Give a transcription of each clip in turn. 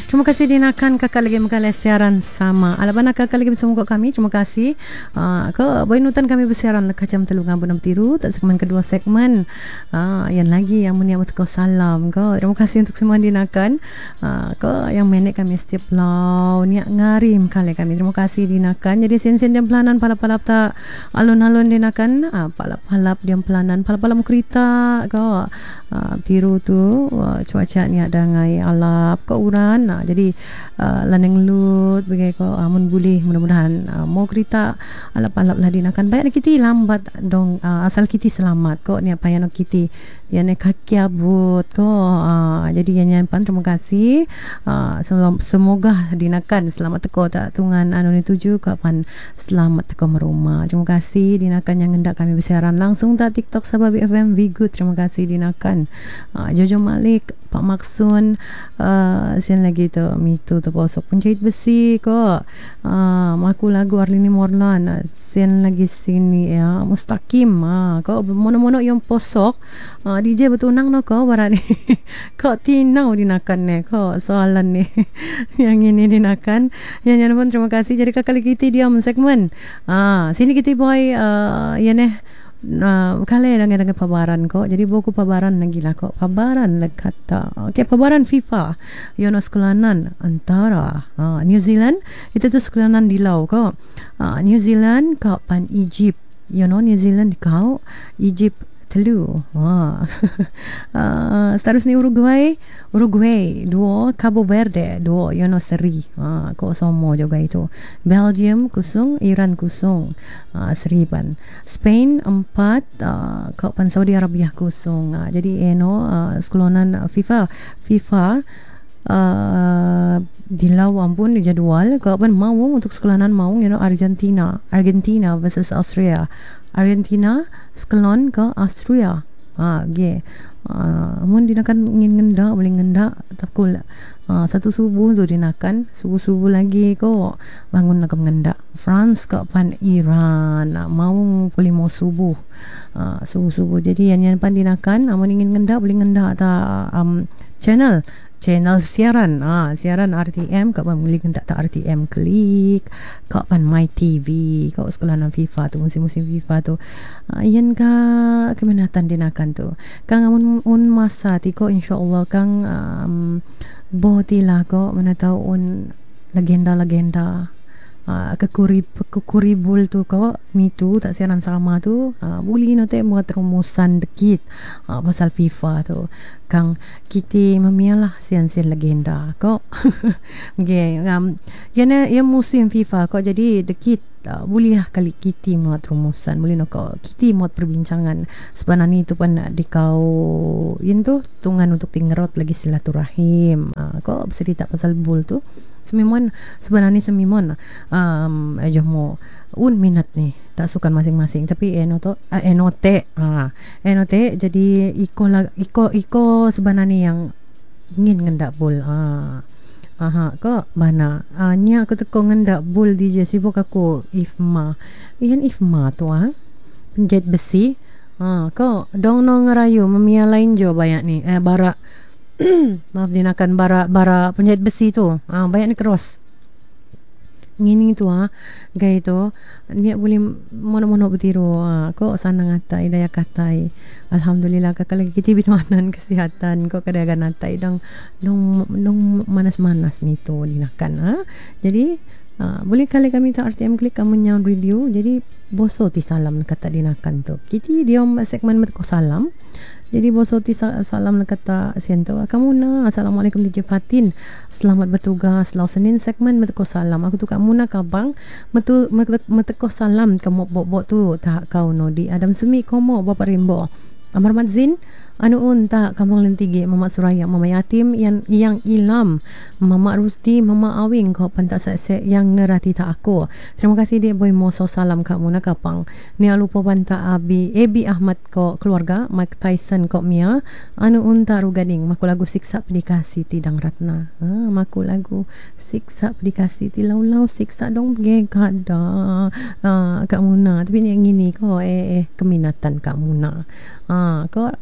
Terima kasih dinakan kakak lagi mengalih siaran sama. Alabana kakak lagi bersama kami. Terima kasih. Ke boinutan kami bersiaran lekas jam 3 bulan tiru. Tak segmen kedua segmen. Yang lagi yang menyambut kau salam. Terima kasih untuk semua dinakan. Yang menek kami setiap lau niak ngarim kali kami. Terima kasih dinakan. Jadi sen-sen diam pelanan palap-palap tak alun-alun dinakan. Palap-palap diam pelanan palap-palap mukrita tiru tu cuaca ni ada ngai alap ke uran. Jadi laneng lut bagai ko amun boleh mudah-mudahan mau kerita alap-alap lah dinakan baik kita lambat dong asal kita selamat ko ni apa yang kita yang kaki abut ko jadi yang pan terima kasih semoga dinakan selamat teko tak tungan anu ni tuju kapan selamat teko merumah. Terima kasih dinakan yang hendak kami bersiaran langsung tak TikTok Sabah BFM We Good. Terima kasih dinakan Jojo Malik, Pak Maksun, sian lagi tu Mitu terposok penjahit besi ko maku lagu Arlini Morlan sian lagi sini ya Mustaqim ko mono-mono yang posok DJ betunang no ko barani ko tinau dinakan ne ko soalan ni yang ini dinakan yang pun terima kasih. Jadi kakak kita diam segmen sini kita boy ya ne kali dengan pabaran kok. Jadi buku pabaran lagi lah kok. Pabaran kata. Okay, pabaran FIFA. Yono sekulanan antara New Zealand. Itu tu sekulanan di lau kok. New Zealand kau pan Egypt. New Zealand kau Egypt telu. Seterusnya Uruguay duo, Cabo Verde duo, seri kok semua juga itu. Belgium kusung, Iran kusung, seriban. Spain 4 kok pan Saudi Arabia kusung. Jadi sekulanan FIFA dilau ampun di jadual kau pan mau untuk sekulanan mau Argentina versus Austria. Argentina sekelon ke Austria. Amun dinakan ingin ngenda boleh ngenda takul. Satu subuh tu dinakan subuh lagi ko bangun nak ngenda. France ke pan Iran mau boleh mau subuh. Subuh. Jadi yang pan dinakan amun ingin ngenda boleh ngenda ta channel siaran siaran RTM kau boleh hendak tak RTM klik kau pan My TV kau sekolahan FIFA tu musim FIFA tu yan ka keminatan dinakan tu kang amun masa tiko insyaallah kang botila ko mana tahu legenda kekuribul tu kau mitu tak siaran sama tu boleh nanti buat rumusan dekit pasal FIFA tu kang kita memialah sian-sian legenda kau yang musim FIFA kau jadi dekit bolehlah kali kita buat rumusan boleh kau kita buat perbincangan sebenarnya itu pun di kau itu tungan untuk tinggerot lagi silaturahim kau bercerita pasal bul tu semimon mo minat nih tak sukan masing-masing tapi enote jadi iko sebenarnya yang ingin ngendak bul kok mana nya aku teko ngendak bul DJ sibuk aku Ifma tu penjahit besi kok dong no ngerayu memialain jo banyak nih bara maaf dinakan bara penjahit besi tu banyak ni keros ngini tu gay tu dia boleh mono betiru kok sana ngatai daya katai alhamdulillah kakak lagi kita binanan kesihatan kok kadang ngatai dong manas-manas mito dinakan jadi boleh kali kami tak RTM klik kamu nyang radio jadi boso ti salam kata dinakan tu kita diom segmen merko salam. Jadi bosoti salam kata siento kamu na assalamualaikum DJ Fatin selamat bertugas lau Senin segmen meteko salam aku tu kamu na kabang meteko salam kamu bok tu tak kau no di Adam Semi komo Bapak Rimbo Amar Madzin unta kampung Lentigi Mama Suraya Mama Yatim yang ilam Mama Rusti Mama Awing kau pantas yang ngerati tak aku. Terima kasih dia boy moso salam kamu nak kapang ni lupa panta Abi Ahmad ko keluarga Mike Tyson ko Mia unta rugading maku lagu siksa pedikasi tidang ratna maku lagu siksa pedikasi ti lau siksa dong kada kamu na tapi yang ini ko keminatan kamu na ko Dexter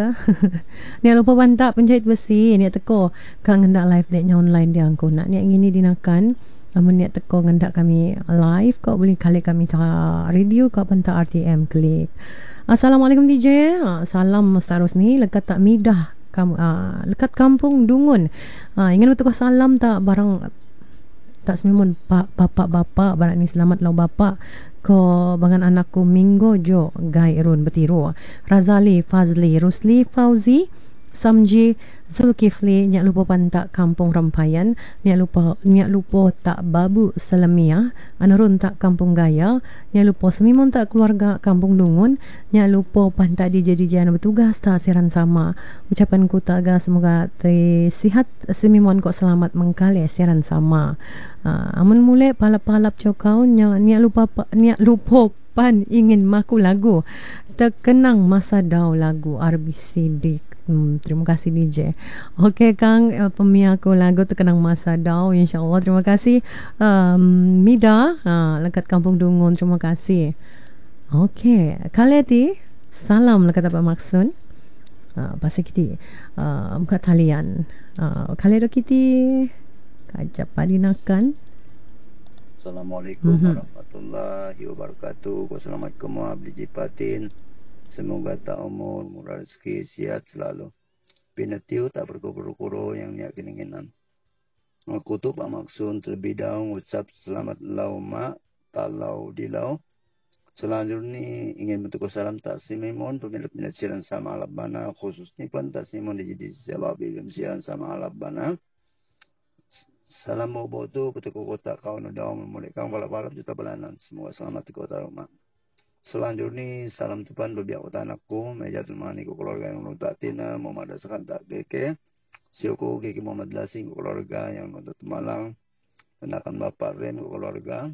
ke. Ni lupa bantak penjahit besi ni teko kang hendak live deknya online dia angko nak ni ngini dinakan. Amun ni teko ngendak kami live kau boleh kali kami ta radio kau penta RTM klik. Assalamualaikum DJ. Salam seterus ni lekat tak midah kamu lekat kampung Dungun. Ingin teko salam tak barang tak sememon bapak-bapak barat ni selamat lau bapak ko bangan anakku Minggo Jo Gairun Betiro Razali Fazli Rusli Fauzi Samji Zulkifli nyak lupa pantak kampung Rampayan nyak lupa tak Babu Salamia Anurun tak kampung Gaya nyak lupa semimon tak keluarga kampung Dungun nyak lupa pantak DJ-DJ bertugas tak siaran sama ucapan ku tak aga semoga sihat semimon kok selamat mengkali siaran sama amun mulai palap-palap cokau nyak lupa pan ingin maku lagu terkenang masa dau lagu RBCD. Terima kasih DJ. Okey Kang, pemiak lagu terkenang masa dau insya-Allah. Terima kasih Mida lekat kampung Dungun. Terima kasih. Okey, Kaleti salam lekat apa maksud? Pasal kita muka talian. Kaledo kita kajap padinakan. Assalamualaikum warahmatullahi wabarakatuh. Wassalamualaikum warahmatullahi wabarakatuh. Semoga tak umur, murah rezeki, sihat selalu. Pinatiu tak berkuru-kuru yang niat keinginan. Aku tu Pak Maksun terlebih dahulu ucap selamat lau mak, talau dilau. Selanjutnya ingin bentuk salam tak simimon pemilik siaran sama alabana khususnya pun tak simimon jadi sebab siaran sama alabana. Salam bobo tu bentuk kota kau nodau memulai kau balap-balap juta belanan. Semoga selamat di kota rumah. Selanjutnya salam tupan bebiak kota anakku meja temani ku keluarga yang nonton tina Muhammad Asakan tak keke siuku keke Muhammad Lasing ku keluarga yang nonton Malang kenakan bapak Rem ku keluarga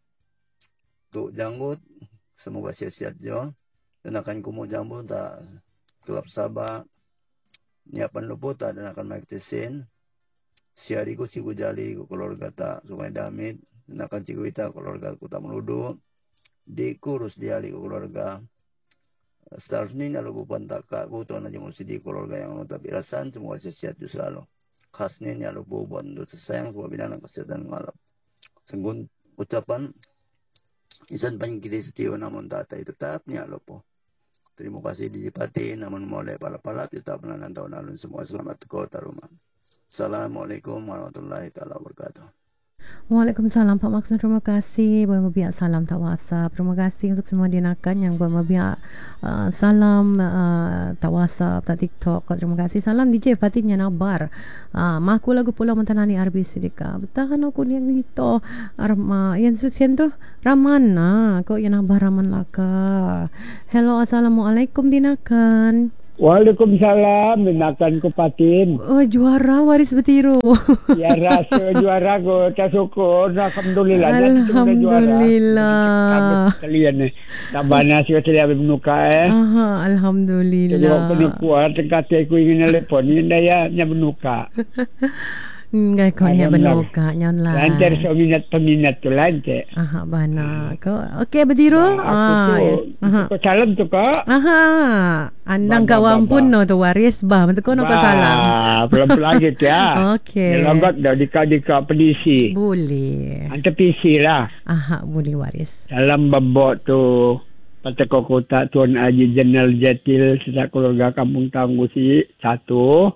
Tuk Janggut semoga sihat-sihat jo kenakan kumu jambu tak kelab Sabah nyiapan lupu tak kenakan Mike Tesin siariku Ciku Jali ku keluarga tak Sungai Damit kenakan Ciku Ita keluarga ku tak menuduh di kurus diali keluarga seterusnya lalu bukan tak aku tuan aja mesti di keluarga yang nota birasan semoga sehat selalu khasnya lalu bukan dosa sayang semua binatang kesehatan malam senggun ucapan isan panjang kita setia namun tak itu tetapnya lupa terima kasih dijipati namun mulai palap-palap tetap menanan tahun alun semua selamat kota rumah. Assalamualaikum warahmatullahi wabarakatuh. Waalaikumsalam Pak Maksud, terima kasih. Boleh membiak salam tak WhatsApp. Terima kasih untuk semua dinakan yang boleh membiak salam tak WhatsApp, tak TikTok. Terima kasih. Salam DJ Fatihnya Nabar. Maku lagu Pulau Mentanani RBC Dika. Bertahan aku ni yang itu. Yang susian tu Raman. Kau yang Nabar Raman laka. Hello, Assalamualaikum dinakan. Waalaikumsalam, dinakan ku Patin. Oh, juara waris Betiro. Ya rasa juara go, tak syukur. Alhamdulillah. Alhamdulillah. Kalian ni. Tak banyak sih kata dia menuka Alhamdulillah. Jadi waktu ni kuat, kata aku ingin telepon. Ini daya menuka. Enggak kau ni menuka nyon lah. Lancar peminat tu lancar. Bana. Kau okey Betiro? Aku salam tu kak. Andang kau ampun no tu waris bah. Betul kau no kau salam. Pelan-pelan gitu ya. Okey. Logat dah dika pedisi. Boleh. Anta PC lah. Boleh waris. Salam babok tu. Pateko kota Tuan Haji Jenal Jatil sejak keluarga kampung Tangguh si satu.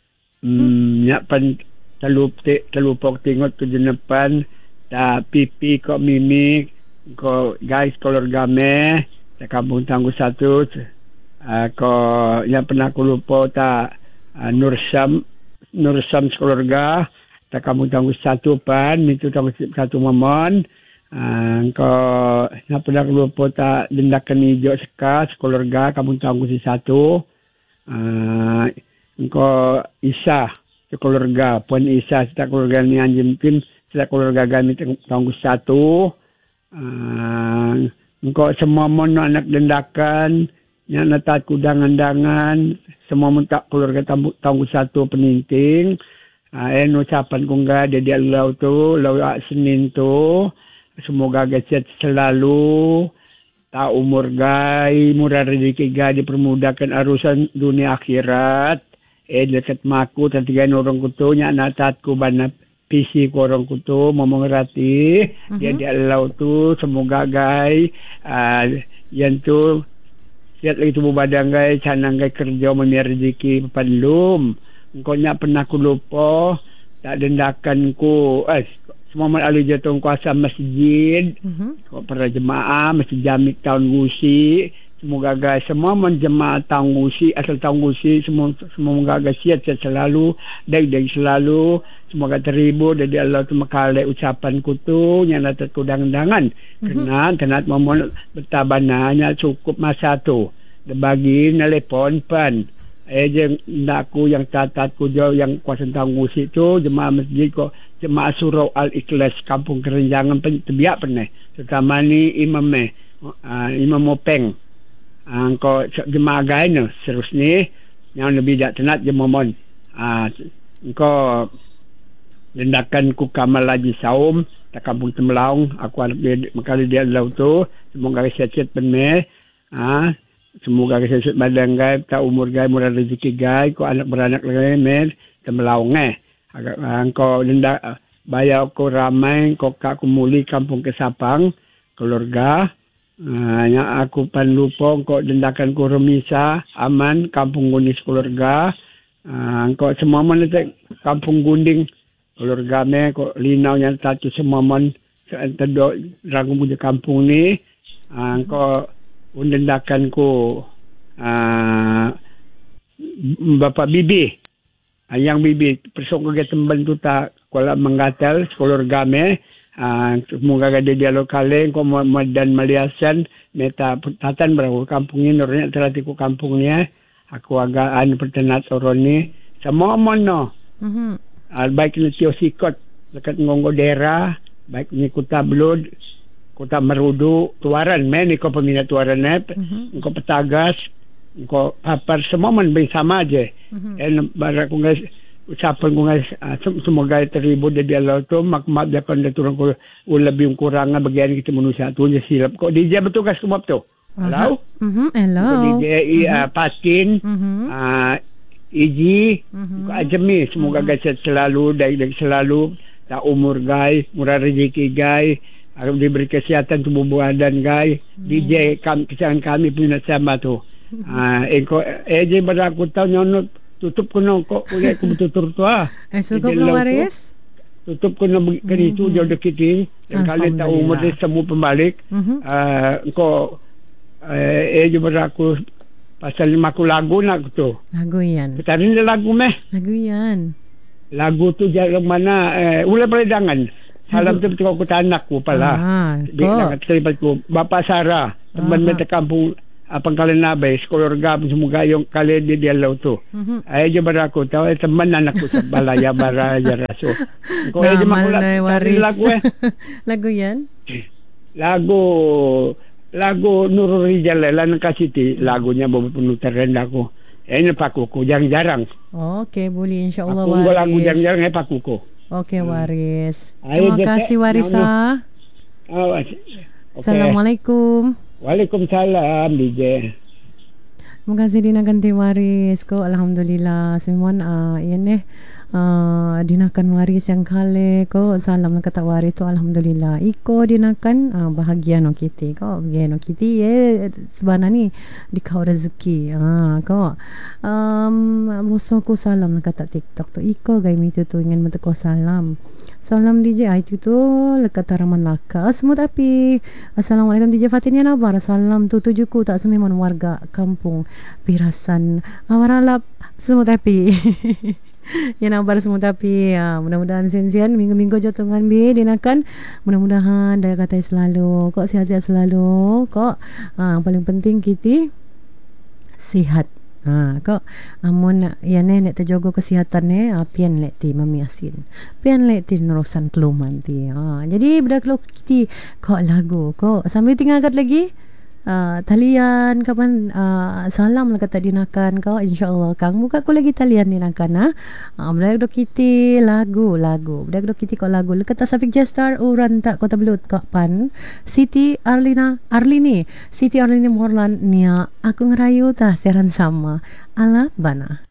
Nyapan terlupok tengok tu jenepan tak pipi kok mimi kok guys keluarga me tak kampung Tangguh satu kok yang pernah aku lupa tak Nur Sam keluarga tak kampung Tangguh satu pan itu Tangguh satu momon kok yang pernah aku lupa tak dendakan hijau sekas keluarga kampung Tangguh si satu kok Isa keluarga Puan Isa setiap keluarga ni anjing tim setiap keluarga kami Tangguh satu engkau semua mon anak dendakan yang natat kudangan-dangan semua mentak keluarga Tangguh satu peninting ucapan kungga dia lau tu lau Senin tu semoga sehat selalu tak umur gai, murah rezeki gai, dipermudahkan urusan dunia akhirat. Dekat maku tatigan orang kutu nya natatku bana PC ko orang kutu memengerti dia di Allah tu semoga gai yang tu siat lagi tubuh badan gai canang gai kerja memia rezeki pandum engkau nya pernah ku lupa tak dendakan ku semua alu jatuh kuasa masjid kau para jemaah masjid Jamik tahun gusi. Semoga guys semua menjemaah tanggusi asal tanggusi semoga guys sihat selalu daik selalu semoga terhibur dari Allah tu makale ucapan kutu yang dapat kudang-dangan kena tenat momon betabananya cukup masa tu bagi nelpon pan je ndaku yang tatatku jauh yang kuasa tanggusi tu jemaah masjid ko jemaah surau Al-Ikhlas Kampung Kerenjangan tebiak pernah terutama ni Imam Mopeng kau jemaah gai ni serus ni yang lebih tak tenat je momon kau dendakan ku kamal lagi saum tak kampung Temelaung aku anak dia makali dia laut tu semoga sihat-sihat benar semoga sihat badan gai tak umur gai murah rezeki gai kau anak beranak lagi mer Temelaung kau dendak bayar kau ramai kau kak kumuli kampung Kesapang keluarga yang aku pan lupa kau dendakan ku remisa aman kampung Gunis keluarga kau semua mana kampung Gunding keluarga me kau linau yang satu semua man terdok ragu punya kampung ni kau dendakan ku Bapak Bibi yang Bibi persok ke temban tu tak kalau menggatal keluarga me semoga ada dialog kalian ko dan maliasan meta tatan berapa kampung ini orangnya teratiku kampungnya aku agak pertenat orang ni semua mono baik ni Tio Sikot dekat Ngonggo daerah baik ni Kota Blud Kota Merudu Tuaran ni ko peminat Tuaran ko petagas ko papar semua man sama aja barak ko guys ucapan ko guys semoga terhibur dari Allah tu makmat dapat turun ko lebih kurang bagian kita manusia tu je silap kok DJ betul kas kumap tu hello hello DJ Patin Iji Ajemi semoga guys selalu dari selalu tak umur guys murah rezeki guys diberi kesihatan tubuh badan guys DJ kesihatan kami punya sama tu je pada aku tahu nyonot tutup kena kok boleh aku betul tu suka waris tutup kena kini tu jauh dekat ni dan kalian tahu umur dia semua pembalik kok je pada aku pasal aku lagu nak tu lagu yan tadi lagu meh lagu yan lagu tu jalan mana ulah peledangan salam tu betul aku tanakku pala di nak terlibat ku Bapak Sarah teman meta kampung Pangkalan Nabai keluarga semoga yung kalian di dialaw tu ay je pada aku tahu teman anakku sebalaya baraya raso ko ay na waris lagu yan lagu Nurul Rijal lan kasiti lagunya penuturan aku ini pakuku jarang okey boleh insyaallah waris aku lagu jarang pakuku okey waris terima kasih waris Assalamualaikum. Waalaikumsalam DJ. Terima kasih Dina ganti waris ko alhamdulillah semua yan dinakan waris yang kale ko salam nak kata waris tu alhamdulillah iko dinakan bahagia no kiti ko bahagia no kiti sebenarnya ni dikau rezeki ko musuhku salam nak kata TikTok tu iko gai mitu tu ingin mentek salam salam DJ itu tu lekat taraman laka semut api assalamualaikum DJ Fatin ya nabar salam tu tujuku tak seniman warga kampung Pirasan awaralap semut api ya nabar semut api mudah-mudahan sian-sian minggu-minggu jotongan bi dinakan mudah-mudahan daya kata selalu kok sihat-sihat selalu kok paling penting kita sihat kok amun ya nek terjaga kesihatan pian leti mami asin pian leti nerusan keluman ti jadi budak lo kiti kok lagu kok sambil tinggal agak lagi talian kapan salam lah kata dinakan kau insyaallah kang buka ko lagi talian dinakan budak dok kiti lagu budak dok kiti ko lagu kata Safik Jestar uran tak kota belut kapan Siti Arlini Morlan nia aku ngerayu tah siaran sama ala bana